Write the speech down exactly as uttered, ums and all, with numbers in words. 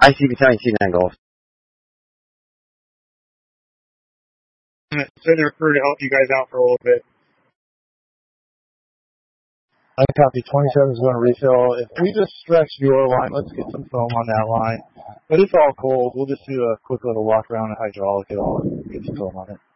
I C battalion C nine Golf. Send their crew to help you guys out for a little bit. I copy. twenty-seven is going to refill. If we just stretch your line, let's get some foam on that line. But it's all cold. We'll just do a quick little walk around and hydraulic it all and get some foam on it.